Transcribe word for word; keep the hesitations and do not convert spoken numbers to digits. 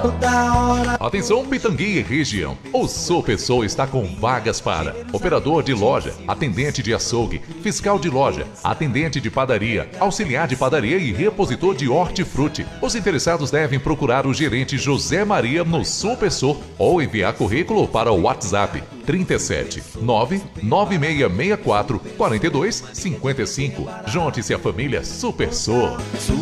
Atenção Pitangui e região, o Supersol está com vagas para operador de loja, atendente de açougue, fiscal de loja, atendente de padaria, auxiliar de padaria e repositor de hortifruti. Os interessados devem procurar o gerente José Maria no Supersol ou enviar currículo para o WhatsApp trinta e sete, nove nove seis seis quatro, quatro dois cinco cinco. Junte-se à família Supersol.